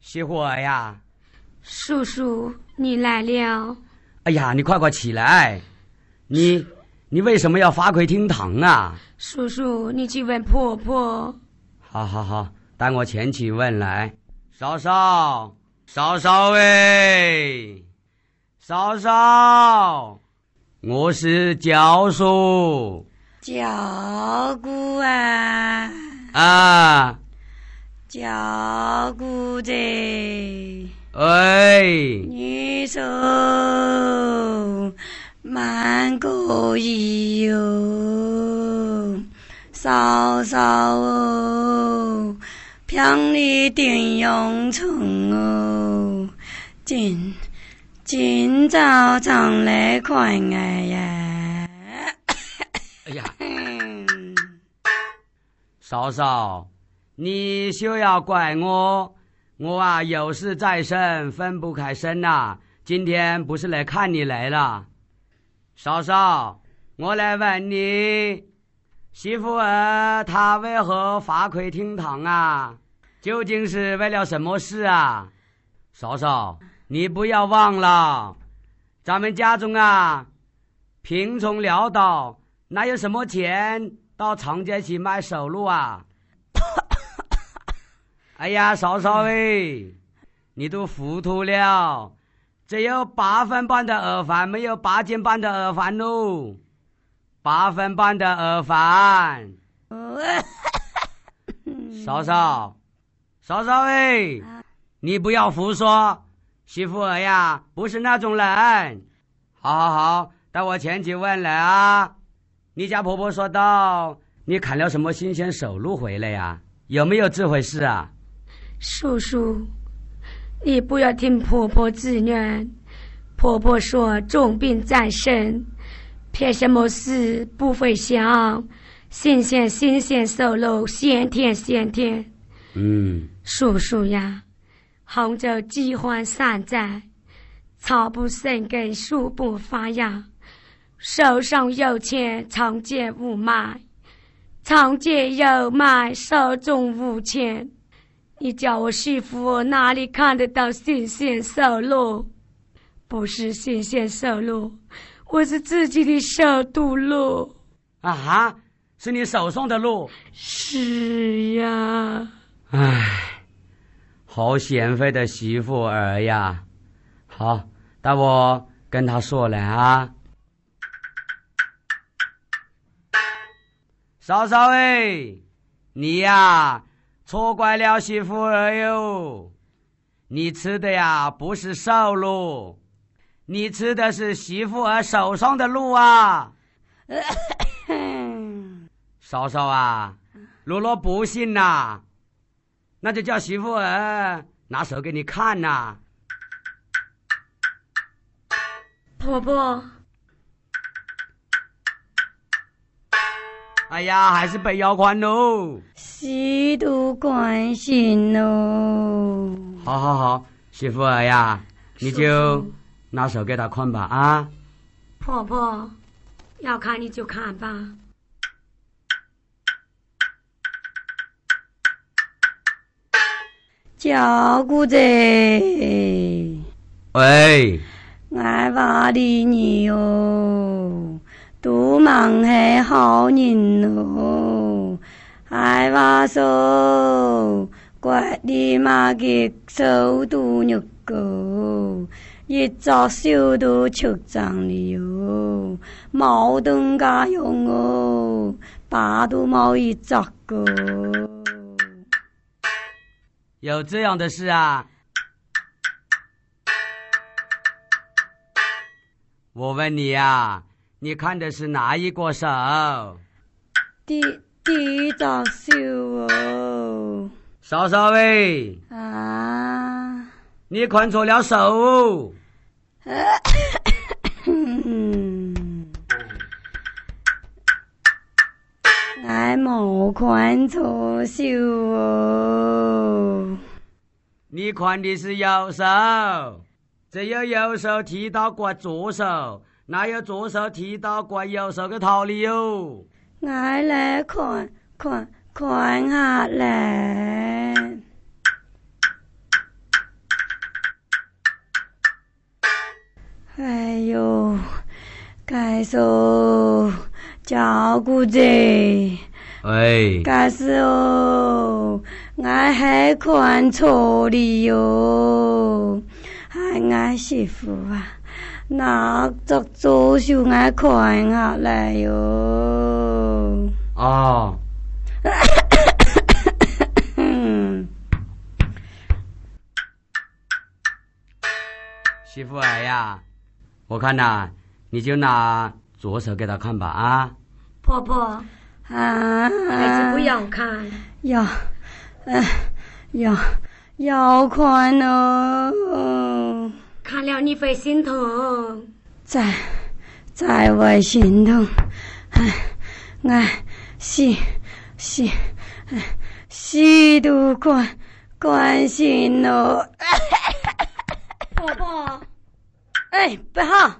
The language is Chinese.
媳妇儿呀， 叔叔，你来了。 哎呀，你快快起来！你为什么要发魁厅堂啊？ 叔叔，你去问婆婆。 好好好，带我前去问来。嫂嫂，嫂嫂喂，嫂嫂，我是教叔。 教姑啊！ 啊， 教姑子， 哎， 你说蛮可以哟，嫂嫂哦，평리定永城哦，今早上来看哎呀！ 哎呀，嫂嫂，你休要怪我，我啊有事在身，分不开身呐。今天不是来看你来了，嫂嫂，我来问你，媳妇儿她为何发魁厅堂啊？究竟是为了什么事啊？嫂嫂，你不要忘了，咱们家中啊贫穷潦倒，哪有什么钱到长街去卖手路啊？哎呀，嫂嫂喂，你都糊涂了，只有8分半的饵饭，没有8斤半的饵饭喽。8分半的饵饭。嫂嫂，嫂嫂喂，你不要胡说，媳妇儿呀不是那种人。好好好，带我前去问来啊。你家婆婆说道，你砍了什么新鲜手路回来呀？有没有这回事啊？ 叔叔，你不要听婆婆自怨。婆婆说重病在身，骗什么事不会想，新鲜手路，鲜甜。叔叔呀，杭州饥荒3载，草不生根，树不发芽，手上有钱，长街无卖，长街有卖，手中无钱。你叫我媳妇哪里看得到新鲜手路？不是新鲜手路，我是自己的手度路。 啊哈，是你手上的路？ 是呀。 唉，好贤惠的媳妇儿呀。好，待我跟她说来啊。嫂嫂喂，你呀错怪了媳妇儿哟，你吃的呀不是瘦路，你吃的是媳妇儿手上的路啊。嫂嫂啊，如若不信呐，那就叫媳妇儿拿手给你看呐。 婆婆， 哎呀，还是被要宽喽。 喜度关心哦。 好好好，媳妇儿呀，你就拿手给他看吧啊。 婆婆，要看你就看吧。 教姑子， 喂， 我话你哟，都忙係好人咯，係話數怪你媽嘅手都肉個，一作燒都出脹了哟，冇燈家用哦，把都冇一作個。 有这样的事啊？我问你呀，你看的是哪一个手？ 第一作燒哦。 嫂嫂喂， 啊！ 你看错了手。 我冇看錯手哦。 你看的是右手，只有右手提到过左手，哪有左手提到过右手嘅道理哟？ 我嚟看下嚟。 介叔照顾者。 哎， 介叔，我迄款错你哟，我媳妇啊，那作左手我看下来哟。 哦。媳妇儿呀，我看呐，你就拿左手给他看吧啊。 婆婆啊， 还是不要看。 要看哦。 看了你会心疼。 再会心疼。我死都关心哦。 婆婆， 哎，不好，